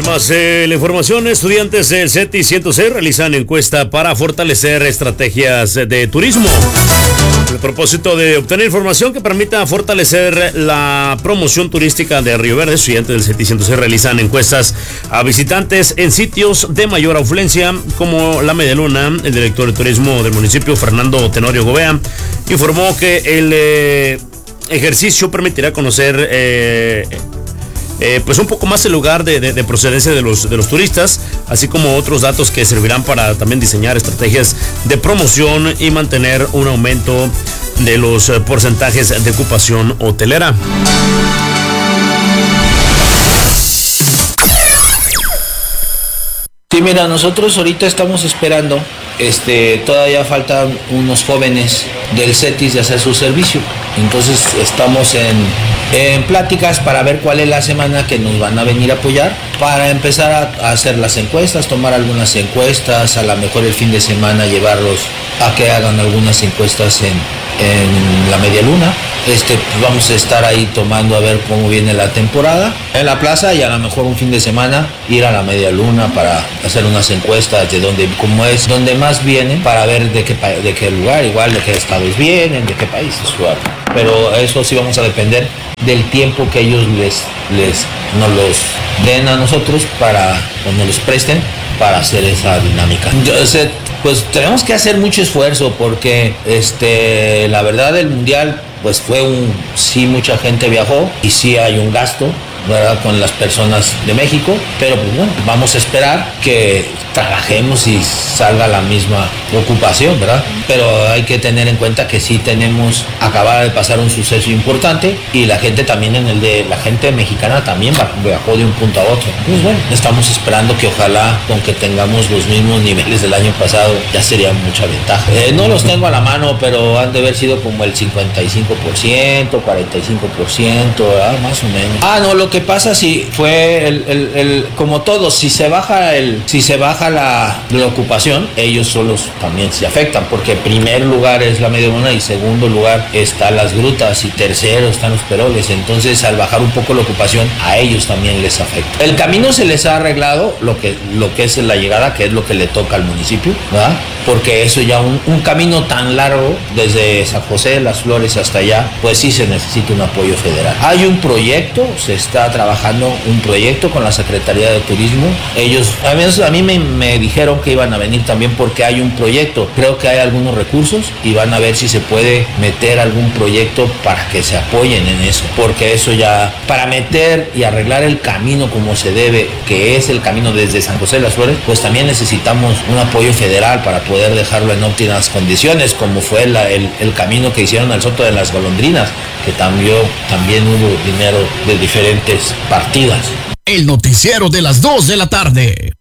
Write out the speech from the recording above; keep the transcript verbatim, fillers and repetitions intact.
Más eh, la información, estudiantes del CETI ciento seis realizan encuesta para fortalecer estrategias de turismo. El propósito de obtener información que permita fortalecer la promoción turística de Río Verde, estudiantes del CETI ciento seis realizan encuestas a visitantes en sitios de mayor afluencia como la Media Luna. El director de turismo del municipio, Fernando Tenorio Gobea, informó que el eh, ejercicio permitirá conocer eh, Eh, pues un poco más el lugar de, de, de procedencia de los, de los turistas, así como otros datos que servirán para también diseñar estrategias de promoción y mantener un aumento de los porcentajes de ocupación hotelera. Sí, mira, nosotros ahorita estamos esperando, este, todavía faltan unos jóvenes del CETIS de hacer su servicio, entonces estamos en, en pláticas para ver cuál es la semana que nos van a venir a apoyar, para empezar a, a hacer las encuestas, tomar algunas encuestas, a lo mejor el fin de semana llevarlos a que hagan algunas encuestas en, en la Media Luna. Este, pues vamos a estar ahí tomando a ver cómo viene la temporada en la plaza, y a lo mejor un fin de semana ir a la Media Luna para hacer unas encuestas de dónde, cómo es, dónde más vienen, para ver de qué, de qué lugar, igual de qué estados vienen, de qué países. Pero eso sí vamos a depender del tiempo que ellos les, les nos los den a nosotros para, o nos los presten para hacer esa dinámica. Yo sé, pues tenemos que hacer mucho esfuerzo, porque este, la verdad el mundial pues fue un, sí mucha gente viajó y sí hay un gasto, ¿verdad?, con las personas de México, pero pues bueno, vamos a esperar que trabajemos y salga la misma ocupación, ¿verdad? Pero hay que tener en cuenta que sí tenemos, acaba de pasar un suceso importante, y la gente también en el de, la gente mexicana también viajó de un punto a otro. Pues bueno, estamos esperando que ojalá, con que tengamos los mismos niveles del año pasado, ya sería mucha ventaja. Eh, no los tengo a la mano, pero han de haber sido como el cincuenta y cinco por ciento, cuarenta y cinco por ciento, ¿verdad? Más o menos. Ah, no, lo que pasa si fue el, el, el, como todo, si se baja el, si se baja la, la ocupación, ellos solos también se afectan, porque en primer lugar es la Media Luna y segundo lugar están las grutas y tercero están los peroles. Entonces, al bajar un poco la ocupación, a ellos también les afecta. El camino se les ha arreglado, lo que, lo que es la llegada, que es lo que le toca al municipio, ¿verdad? Porque eso ya un, un camino tan largo desde San José de las Flores hasta allá, pues sí se necesita un apoyo federal. Hay un proyecto, se está trabajando un proyecto con la Secretaría de Turismo. Ellos, a mí, a mí me, me dijeron que iban a venir también porque hay un proyecto. Creo que hay algunos recursos y van a ver si se puede meter algún proyecto para que se apoyen en eso. Porque eso ya, para meter y arreglar el camino como se debe, que es el camino desde San José de las Flores, pues también necesitamos un apoyo federal para poder dejarlo en óptimas condiciones, como fue la, el, el camino que hicieron al Soto de las Golondrinas, que también, también hubo dinero de diferentes partidas. El noticiero de las dos de la tarde.